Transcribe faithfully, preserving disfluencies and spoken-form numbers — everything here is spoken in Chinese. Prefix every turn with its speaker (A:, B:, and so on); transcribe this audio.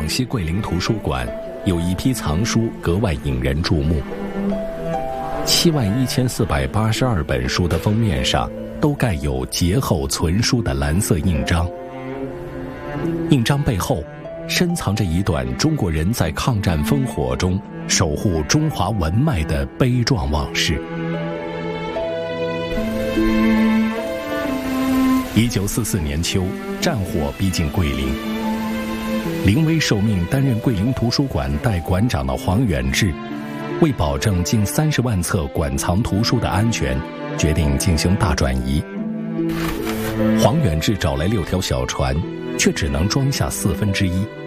A: 广西桂林图书馆有一批藏书格外引人注目。七万一千四百八十二本书的封面上都盖有节后存书的蓝色印章，印章背后深藏着一段中国人在抗战烽火中守护中华文脉的悲壮往事。一九四四年秋，战火逼近桂林，临危受命担任桂林图书馆代馆长的黄远志，为保证近三十万册馆藏图书的安全，决定进行大转移。黄远志找来六条小船，却只能装下四分之一。